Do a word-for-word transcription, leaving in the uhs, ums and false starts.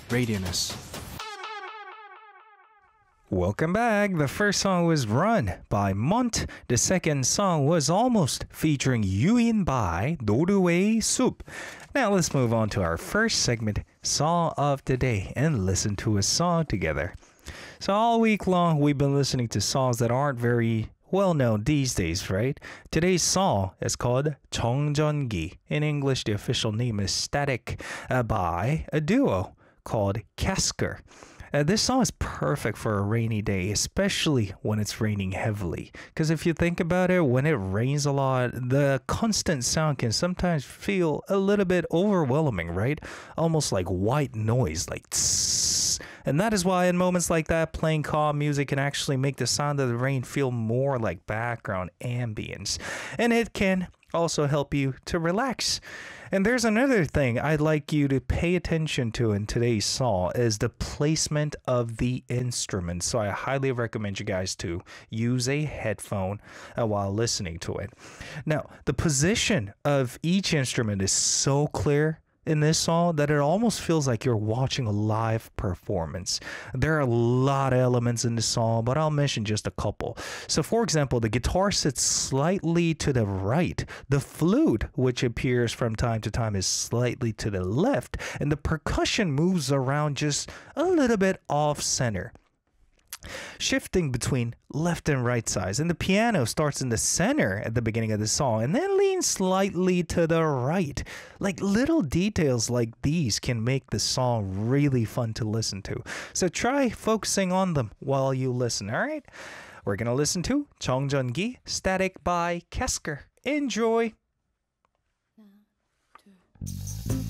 Radioness. Welcome back. The first song was Run by Mont. The second song was Almost featuring Yuin by 노르웨이 숲. Now let's move on to our first segment, Song of the Day, and listen to a song together. So all week long we've been listening to songs that aren't very well known these days, right? Today's song is called 정전기. In English, the official name is Static uh, by a duo called Casker. Uh, this song is perfect for a rainy day, especially when it's raining heavily. Because if you think about it, when it rains a lot, the constant sound can sometimes feel a little bit overwhelming, right? Almost like white noise, like tss. And that is why in moments like that, playing calm music can actually make the sound of the rain feel more like background ambience. And it can also help you to relax. And there's another thing I'd like you to pay attention to in today's song is the placement of the instrument. So I highly recommend you guys to use a headphone uh, while listening to it. Now, the position of each instrument is so clear in this song that it almost feels like you're watching a live performance. There are a lot of elements in the song, but I'll mention just a couple. So for example, the guitar sits slightly to the right. The flute, which appears from time to time, is slightly to the left, and the percussion moves around just a little bit off center, shifting between left and right sides. And the piano starts in the center at the beginning of the song and then leans slightly to the right. Like little details like these can make the song really fun to listen to. So try focusing on them while you listen, all right? We're going to listen to 정전기, Static by Casker. Enjoy!